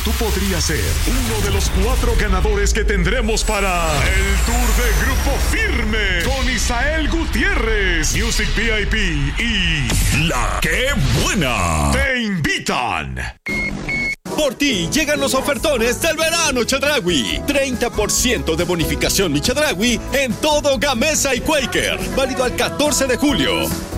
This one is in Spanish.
tú podrías ser uno de los 4 ganadores que tendremos para el Tour de Grupo Firme con Isael Gutiérrez, Music VIP y La Que Buena. Te invitan. Por ti llegan los ofertones del verano Chedraui. 30% de bonificación mi Chedraui en todo Gamesa y Quaker. Válido al 14 de julio.